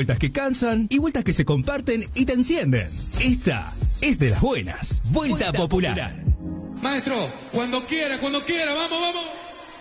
vueltas que cansan y vueltas que se comparten y te encienden. Esta es de las buenas. Vuelta Popular. Maestro, cuando quiera, vamos, vamos.